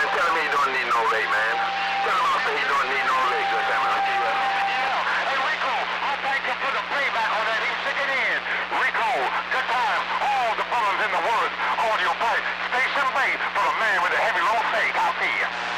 man. Tell him he don't need no lick, man. Tell him also he don't need no lick. Good time, man. Yeah. Hey, Rico, I thank you for the playback on that. He's sticking in. Rico, good time. All the fellas in the woods, audio play. Station base for the man with the heavy low fake out here.